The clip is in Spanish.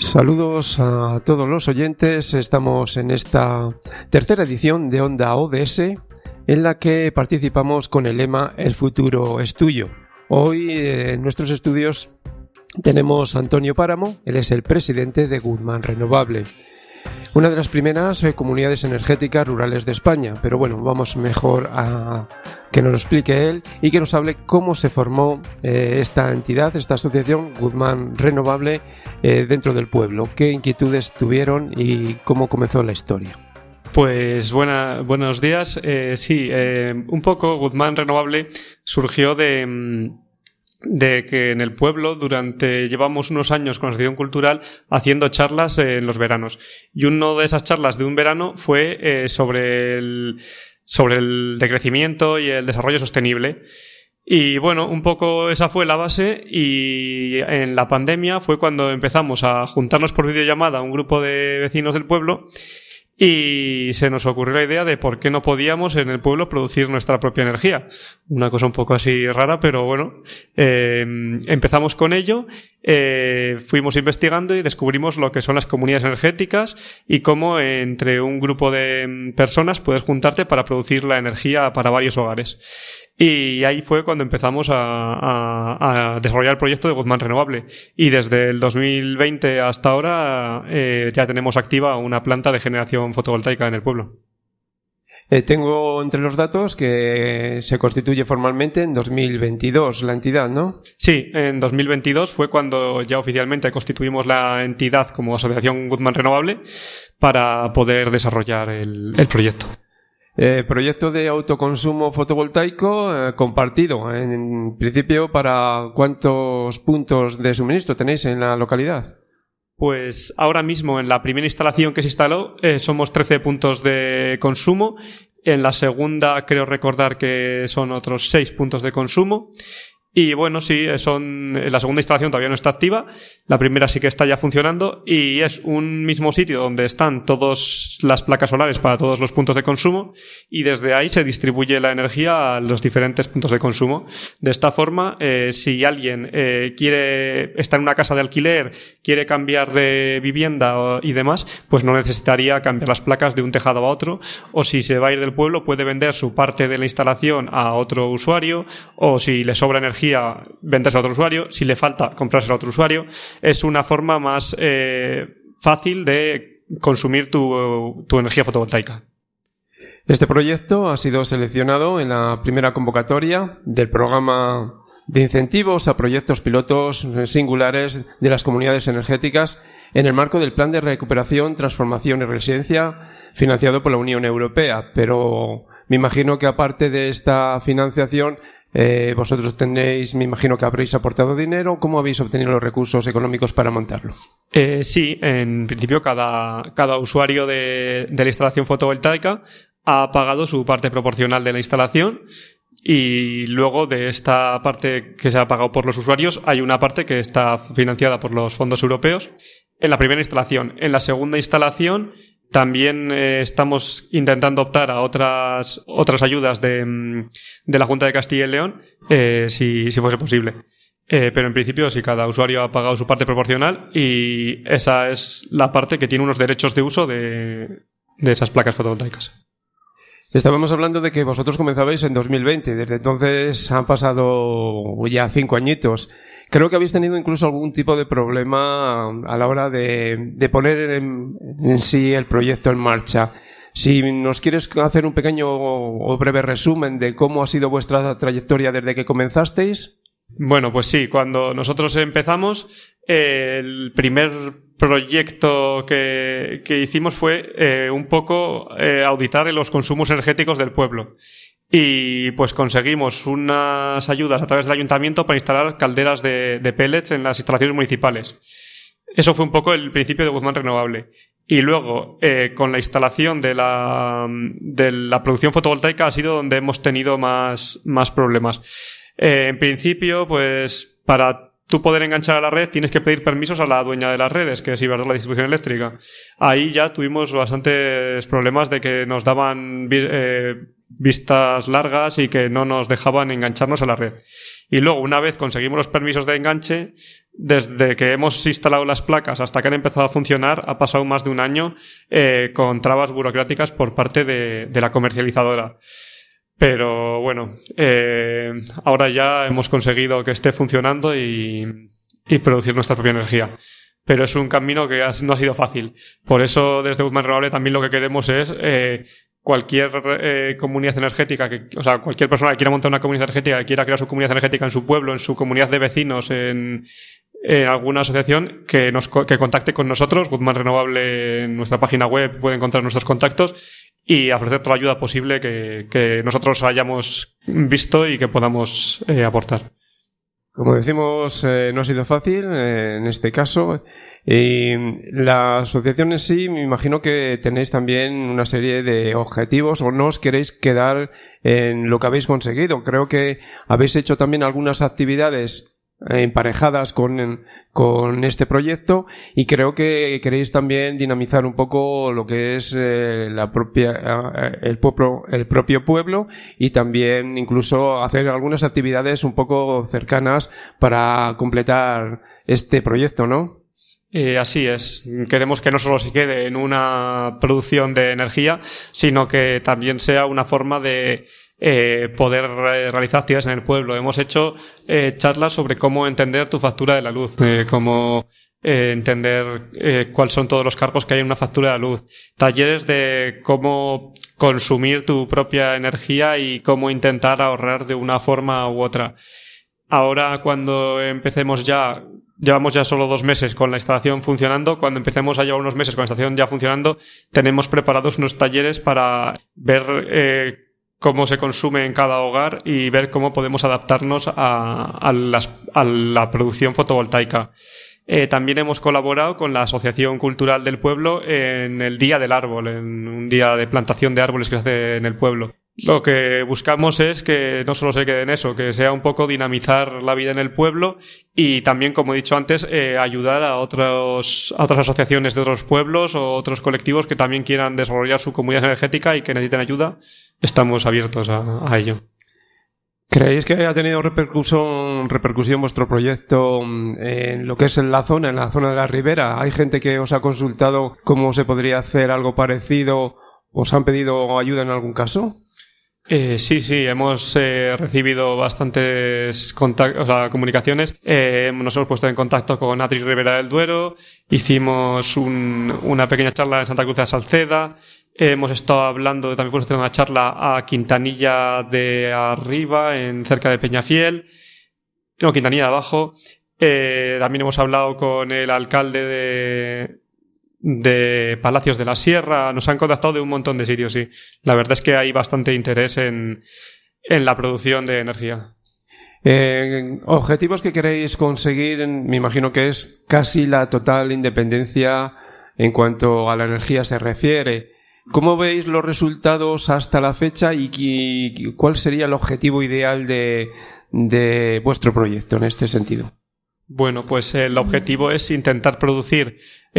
Saludos a todos los oyentes. Estamos en esta tercera edición de Onda ODS, en la que participamos con el lema El futuro es tuyo. Hoy en nuestros estudios tenemos a Antonio Páramo. Él es el presidente de Guzmán Renovable, una de las primeras comunidades energéticas rurales de España. Pero bueno, vamos mejor a que nos lo explique él y que nos hable cómo se formó esta entidad, esta asociación Guzmán Renovable dentro del pueblo. ¿Qué inquietudes tuvieron y cómo comenzó la historia? Pues buenos días. Un poco Guzmán Renovable surgió de que en el pueblo llevamos unos años con la asociación cultural haciendo charlas en los veranos. Y una de esas charlas de un verano fue sobre el decrecimiento y el desarrollo sostenible. Y bueno, un poco esa fue la base, y en la pandemia fue cuando empezamos a juntarnos por videollamada un grupo de vecinos del pueblo. Y se nos ocurrió la idea de por qué no podíamos en el pueblo producir nuestra propia energía. Una cosa un poco así rara, pero bueno, empezamos con ello, fuimos investigando y descubrimos lo que son las comunidades energéticas y cómo entre un grupo de personas puedes juntarte para producir la energía para varios hogares. Y ahí fue cuando empezamos a desarrollar el proyecto de Guzmán Renovable. Y desde el 2020 hasta ahora ya tenemos activa una planta de generación fotovoltaica en el pueblo. Tengo entre los datos que se constituye formalmente en 2022 la entidad, ¿no? Sí, en 2022 fue cuando ya oficialmente constituimos la entidad como Asociación Guzmán Renovable para poder desarrollar el proyecto. Proyecto de autoconsumo fotovoltaico compartido. En principio, ¿para cuántos puntos de suministro tenéis en la localidad? Pues ahora mismo en la primera instalación que se instaló somos 13 puntos de consumo. En la segunda creo recordar que son otros 6 puntos de consumo. Y bueno, sí, la segunda instalación todavía no está activa, la primera sí que está ya funcionando, y es un mismo sitio donde están todas las placas solares para todos los puntos de consumo, y desde ahí se distribuye la energía a los diferentes puntos de consumo. De esta forma, si alguien quiere estar en una casa de alquiler, quiere cambiar de vivienda y demás, pues no necesitaría cambiar las placas de un tejado a otro, o si se va a ir del pueblo puede vender su parte de la instalación a otro usuario, o si le sobra energía venderse a otro usuario, si le falta comprarse a otro usuario. Es una forma más fácil de consumir tu energía fotovoltaica. Este proyecto ha sido seleccionado en la primera convocatoria del programa de incentivos a proyectos pilotos singulares de las comunidades energéticas en el marco del Plan de Recuperación, Transformación y Resiliencia financiado por la Unión Europea. Pero me imagino que aparte de esta financiación vosotros tenéis, me imagino que habréis aportado dinero. ¿Cómo habéis obtenido los recursos económicos para montarlo? Sí, en principio cada usuario de la instalación fotovoltaica ha pagado su parte proporcional de la instalación, y luego de esta parte que se ha pagado por los usuarios hay una parte que está financiada por los fondos europeos en la primera instalación. En la segunda instalación también estamos intentando optar a otras ayudas de la Junta de Castilla y León, si fuese posible. Pero en principio sí, cada usuario ha pagado su parte proporcional, y esa es la parte que tiene unos derechos de uso de esas placas fotovoltaicas. Estábamos hablando de que vosotros comenzabais en 2020. Desde entonces han pasado ya 5 añitos. Creo que habéis tenido incluso algún tipo de problema a la hora de poner en sí el proyecto en marcha. Si nos quieres hacer un pequeño o breve resumen de cómo ha sido vuestra trayectoria desde que comenzasteis. Bueno, pues sí, cuando nosotros empezamos, el primer proyecto que hicimos fue un poco auditar los consumos energéticos del pueblo. Y pues conseguimos unas ayudas a través del ayuntamiento para instalar calderas de pellets en las instalaciones municipales. Eso fue un poco el principio de Guzmán Renovable. Y luego, con la instalación de la producción fotovoltaica ha sido donde hemos tenido más problemas. En principio, pues para tú poder enganchar a la red tienes que pedir permisos a la dueña de las redes, que es Iberdrola Distribución Eléctrica. Ahí ya tuvimos bastantes problemas de que nos daban vistas largas y que no nos dejaban engancharnos a la red. Y luego, una vez conseguimos los permisos de enganche, desde que hemos instalado las placas hasta que han empezado a funcionar, ha pasado más de un año con trabas burocráticas por parte de la comercializadora. Pero bueno, ahora ya hemos conseguido que esté funcionando y producir nuestra propia energía. Pero es un camino que no ha sido fácil. Por eso, desde Guzmán Renovable también lo que queremos es cualquier comunidad energética, cualquier persona que quiera montar una comunidad energética, que quiera crear su comunidad energética en su pueblo, en su comunidad de vecinos, en alguna asociación, que contacte con nosotros. Guzmán Renovable, en nuestra página web puede encontrar nuestros contactos y ofrecer toda la ayuda posible que nosotros hayamos visto y que podamos aportar. Como decimos, no ha sido fácil en este caso. Y la asociación en sí, me imagino que tenéis también una serie de objetivos o no os queréis quedar en lo que habéis conseguido. Creo que habéis hecho también algunas actividades emparejadas con este proyecto y creo que queréis también dinamizar un poco lo que es el propio pueblo y también incluso hacer algunas actividades un poco cercanas para completar este proyecto, ¿no? Así es. Queremos que no solo se quede en una producción de energía, sino que también sea una forma de poder realizar actividades en el pueblo. Hemos hecho charlas sobre cómo entender tu factura de la luz, cómo entender cuáles son todos los cargos que hay en una factura de la luz, talleres de cómo consumir tu propia energía y cómo intentar ahorrar de una forma u otra. Ahora, cuando empecemos llevamos ya solo 2 meses con la instalación funcionando. Cuando empecemos a llevar unos meses con la instalación ya funcionando, tenemos preparados unos talleres para ver cómo se consume en cada hogar y ver cómo podemos adaptarnos a la producción fotovoltaica. También hemos colaborado con la Asociación Cultural del Pueblo en el Día del Árbol, en un día de plantación de árboles que se hace en el pueblo. Lo que buscamos es que no solo se quede en eso, que sea un poco dinamizar la vida en el pueblo y también, como he dicho antes, ayudar a otras asociaciones de otros pueblos o otros colectivos que también quieran desarrollar su comunidad energética y que necesiten ayuda. Estamos abiertos a ello. ¿Creéis que ha tenido repercusión vuestro proyecto en lo que es en la zona de la Ribera? ¿Hay gente que os ha consultado cómo se podría hacer algo parecido? ¿Os han pedido ayuda en algún caso? Sí, hemos recibido bastantes comunicaciones. Nos hemos puesto en contacto con Atri Ribera del Duero, hicimos una pequeña charla en Santa Cruz de la Salceda, hemos estado hablando, también fuimos a hacer una charla a Quintanilla de Arriba, cerca de Peñafiel, Quintanilla de Abajo. También hemos hablado con el alcalde de Palacios de la Sierra. Nos han contactado de un montón de sitios, sí. La verdad es que hay bastante interés en la producción de energía. Objetivos que queréis conseguir, me imagino que es casi la total independencia en cuanto a la energía se refiere. ¿Cómo veis los resultados hasta la fecha y cuál sería el objetivo ideal de vuestro proyecto en este sentido? Bueno, pues el objetivo es intentar producir